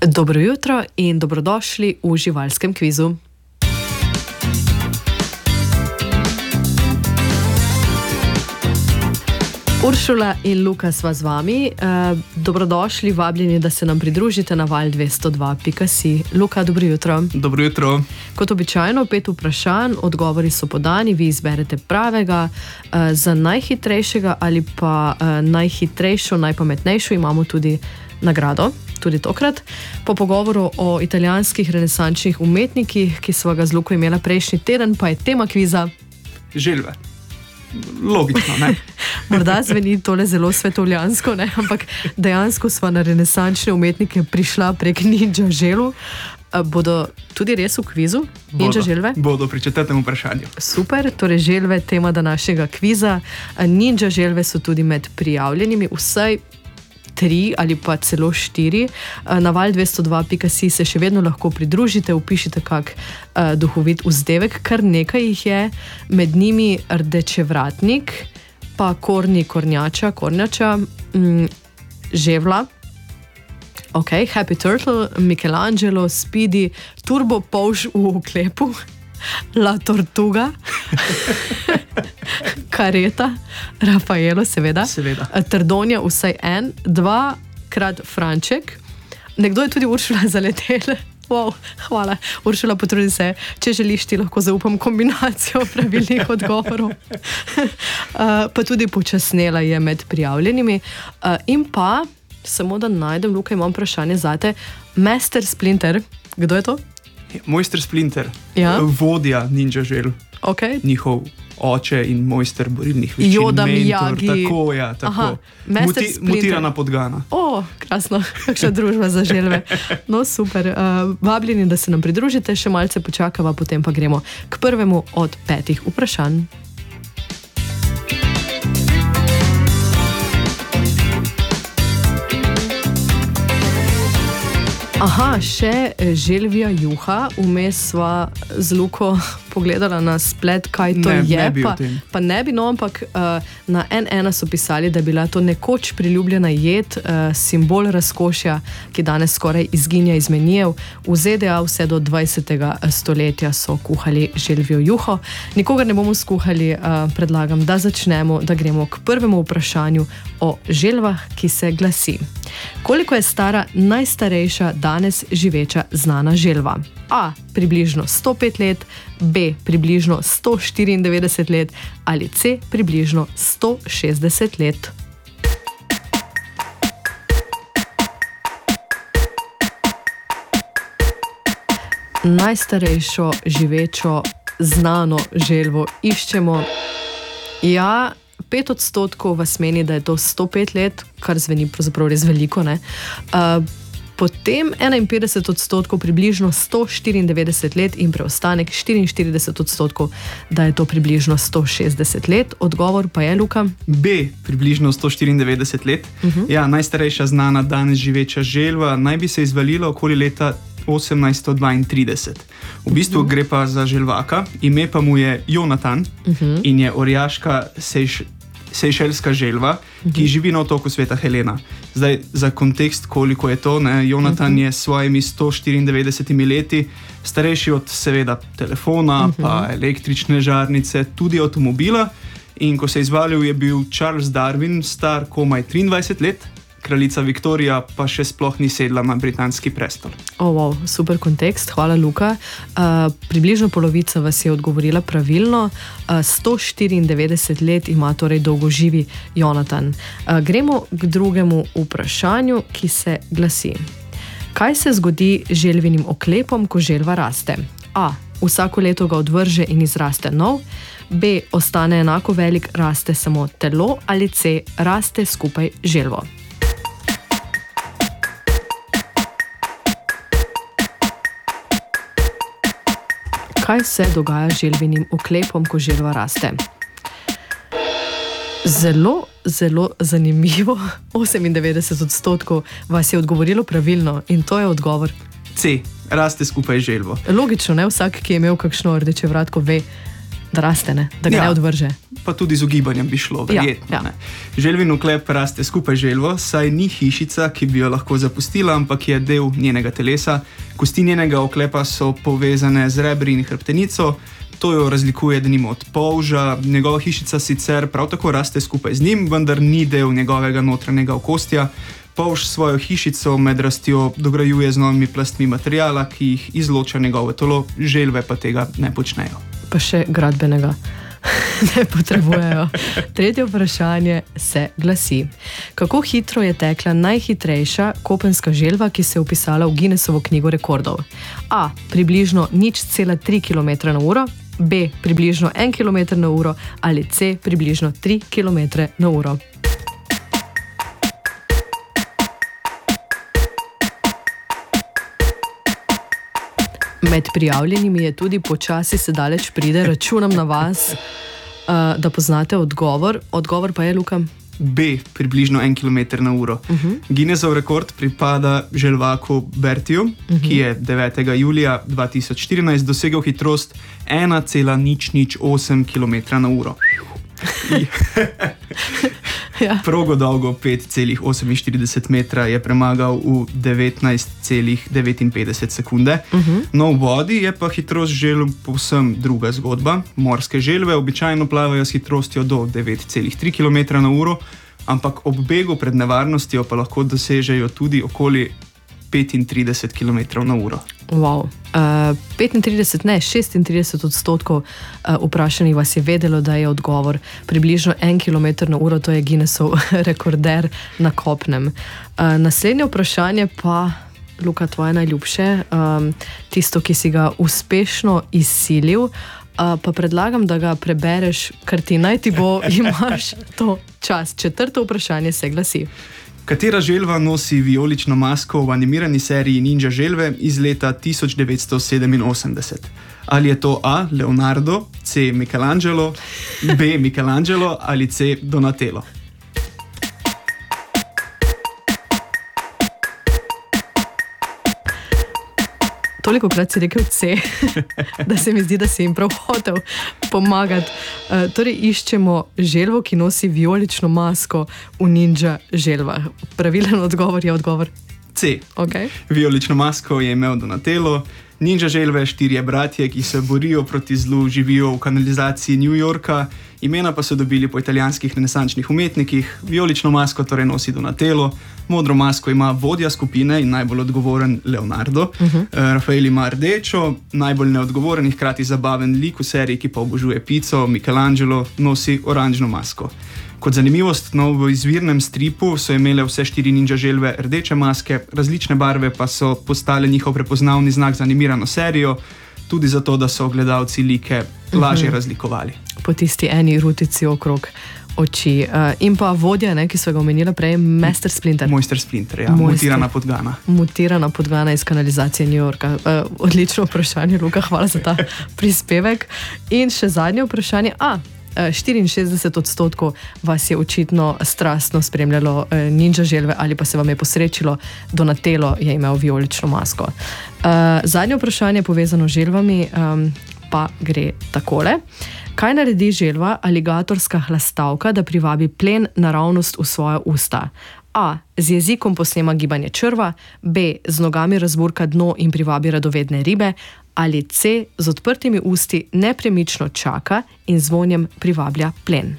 Dobro jutro in dobrodošli v živalskem kvizu. Uršula in Luka sva z vami. Dobrodošli, vabljeni, da se nam pridružite na val 202.si. Luka, dobro jutro. Dobro jutro. Kot običajno, 5 vprašanj, odgovori so podani, vi izberete pravega. Za najhitrejšega ali pa najhitrejšo, najpametnejšo imamo tudi nagrado, tudi tokrat. Po pogovoru o italijanskih renesančnih umetnikih, ki sva ga z Luko imela prejšnji teden, pa je tema kviza želve. Logično, ne? Morda zveni tole zelo svetovljansko, ne? Ampak dejansko sva na renesančne umetnike prišla prek ninja želv. Bodo tudi res v kvizu? Ninja želve? Bodo pri 4. vprašanju. Super, torej želve, tema današnjega kviza. Ninja želve so tudi med prijavljenimi, vsaj 3 ali pa celo 4. Na val 202.si se še vedno lahko pridružite, upišite kak duhovit vzdevek, kar nekaj jih je, med njimi rdečevratnik, pa kornjača, ževla, Happy Turtle, Michelangelo, Speedy, Turbo Polž v oklepu, La Tortuga, Kareta, Rafaelo, seveda. Trdonja, vsaj 1, 2 krat Franček. Nekdo je tudi Uršula zaletel. Wow, hvala. Uršula, potrudi se. Če želiš, ti lahko zaupam kombinacijo pravilnih odgovorov. Pa tudi počasnela je med prijavljenimi. In pa, samo da najdem, Luka, imam vprašanje zate. Master Splinter, kdo je to? Mojster Splinter, ja? Vodja ninja želv. Njihov oče in mojster borilnih veščin. Yoda Miyagi. Tako, ja, tako. Mutirana podgana. Krasno, kakšna družba za želve. No, super. Vabljeni, da se nam pridružite, še malce počakava, potem pa gremo k prvemu od 5 vprašanj. Še želvja juha. Vmes sva z Luko pogledala na splet, kaj to je. Pa ne bi, no, ampak na N1 so pisali, da je bila to nekoč priljubljena jed, simbol razkošja, ki danes skoraj izginja iz menijev. V ZDA vse do 20. stoletja so kuhali želvjo juho. Nikogar ne bomo skuhali, predlagam, da začnemo, da gremo k prvemu vprašanju o želvah, ki se glasi. Koliko je stara najstarejša danes živeča znana želva? A. Približno 105 let, B. Približno 194 let ali C. Približno 160 let. Najstarejšo živečo znano želvo iščemo. Ja, 5% vas meni, da je to 105 let, kar zveni pravzaprav res veliko, ne? Potem 51% približno 194 let in preostanek 44%, da je to približno 160 let. Odgovor pa je, Luka? B, približno 194 let. Ja, najstarejša znana danes živeča želva naj bi se izvalila okoli leta 1832. V bistvu gre pa za želvaka, ime pa mu je Jonatan in je orjaška sejšelska želva, ki živi na otoku Sveta Helena. Zdaj, za kontekst, koliko je to, ne? Jonatan je s svojimi 194 leti starejši od seveda telefona, pa električne žarnice, tudi avtomobila. In ko se je izvalil, je bil Charles Darwin star komaj 23 let, kraljica Viktorija pa še sploh ni sedla na britanski prestol. Wow, super kontekst, hvala, Luka. Približno polovica vas je odgovorila pravilno. 194 let ima torej dolgoživi Jonatan. Gremo k drugemu vprašanju, ki se glasi. Kaj se zgodi želvinim oklepom, ko želva raste? A. Vsako leto ga odvrže in izraste nov. B. Ostane enako velik, raste samo telo. Ali C. Raste skupaj želvo. Kaj se dogaja želvinim oklepom, ko želva raste? Zelo, zelo zanimivo. 98% vas je odgovorilo pravilno in to je odgovor. C. Raste skupaj želvo. Logično, ne? Vsak, ki je imel kakšno rdečevratko, ve, da raste, ne? Da ga ne odvrže. Pa tudi z ugibanjem bi šlo, verjetno. Ja. Želvin oklep raste skupaj želvo, saj ni hišica, ki bi jo lahko zapustila, ampak je del njenega telesa. Kosti njenega oklepa so povezane z rebri in hrbtenico, to jo razlikuje denimo od polža. Njegova hišica sicer prav tako raste skupaj z njim, vendar ni del njegovega notranjega okostja. Polž svojo hišico med rastjo dograjuje z novimi plastmi materijala, ki jih izloča njegovo telo, želve pa tega ne počnejo. Pa še gradbenega ne potrebujejo. Tretje vprašanje se glasi: kako hitro je tekla najhitrejša kopenska želva, ki se je vpisala v Guinnessovo knjigo rekordov? A. Približno 0,3 km/h, B. Približno 1 km/h ali C. Približno 3 km/h. Med prijavljenimi je tudi počasi se daleč pride, računam na vas, da poznate odgovor. Odgovor pa je, Luka? B, približno 1 km/h. Guinnessov rekord pripada želvaku Bertiju, ki je 9. julija 2014 dosegel hitrost 1,008 km/h. Ja. Progo dolgo 5,48 metra je premagal v 19,59 sekunde. No, v vodi je pa hitrost želv povsem druga zgodba. Morske želve običajno plavajo s hitrostjo do 9,3 km/h, ampak ob begu pred nevarnostjo pa lahko dosežejo tudi okoli 35 km/h. Wow. 35, ne, 36% vprašanih vas je vedelo, da je odgovor približno 1 km/h, to je Guinnessov rekorder na kopnem. Naslednje vprašanje pa, Luka, tvoje najljubše, tisto, ki si ga uspešno izsilil, pa predlagam, da ga prebereš, kar ti naj ti bo, imaš to čas. Četrto vprašanje se glasi: katera želva nosi vijolično masko v animirani seriji Ninja želve iz leta 1987? Ali je to A. Leonardo, C. Michelangelo, B. Michelangelo ali C. Donatello? Toliko krat si rekel C, da se mi zdi, da si jim prav hotel pomagati. Torej iščemo želvo, ki nosi vijolično masko v Ninja želvah. Pravilen odgovor je odgovor C. Okay. Vijolično masko je imel Donatello. Ninja želve, 4 bratje, ki se borijo proti zlu, živijo v kanalizaciji New Yorka. Imena pa so dobili po italijanskih renesančnih umetnikih. Vijolično masko torej nosi Donatello, modro masko ima vodja skupine in najbolj odgovoren Leonardo. Rafael ima rdečo, najbolj neodgovoren in hkrati zabaven lik v seriji, ki pa obožuje pico, Michelangelo, nosi oranžno masko. Kot zanimivost, v izvirnem stripu so imele vse 4 ninja želve rdeče maske, različne barve pa so postale njihov prepoznavni znak za animirano serijo, tudi zato, da so gledalci like lažje razlikovali. Po tisti eni rutici okrog oči. In pa vodja, ki so ga omenila prej, Mr. Splinter. Mojster Splinter, ja. Mutirana podgana. Mutirana podgana iz kanalizacije New Yorka. Odlično vprašanje, Luka, hvala za ta prispevek. In še zadnje vprašanje. 64% vas je očitno strastno spremljalo Ninja želve ali pa se vam je posrečilo, Donatello je imel vijolično masko. Zadnje vprašanje povezano z želvami pa gre takole. Kaj naredi želva, aligatorska hlastavka, da privabi plen naravnost v svoja usta? A. Z jezikom posnema gibanje črva, B. Z nogami razburka dno in privabi radovedne ribe, ali C. Z odprtimi usti nepremično čaka in z vonjem privablja plen.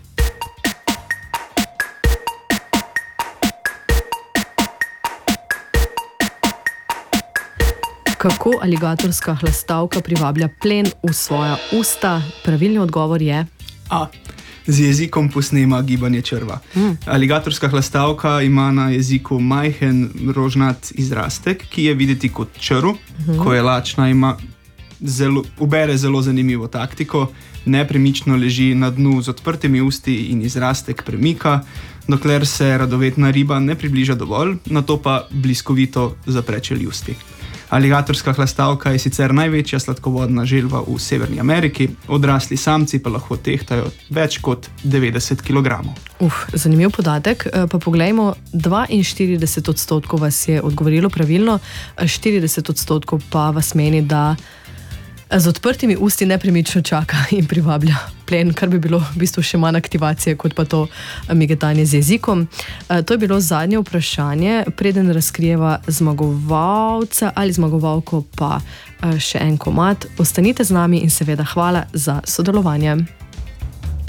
Kako aligatorska hlastavka privablja plen v svoja usta? Pravilni odgovor je A. Z jezikom posnema gibanje črva. Aligatorska hlastavka ima na jeziku majhen rožnat izrastek, ki je videti kot črv. Ko je lačna, ubere zelo zanimivo taktiko. Nepremično leži na dnu z odprtimi usti in izrastek premika, dokler se radovedna riba ne približa dovolj, nato pa bliskovito zapre čeljusti. Aligatorska hlastavka je sicer največja sladkovodna želva v Severni Ameriki, odrasli samci pa lahko tehtajo več kot 90 kg. Zanimiv podatek, pa poglejmo, 42% vas je odgovorilo pravilno, 40% pa vas meni, da z odprtimi usti nepremično čaka in privablja plen, kar bi bilo v bistvu še manj aktivacije, kot pa to migetanje z jezikom. To je bilo zadnje vprašanje, preden razkrijeva zmagovalca ali zmagovalko, pa še en komad. Ostanite z nami in seveda hvala za sodelovanje.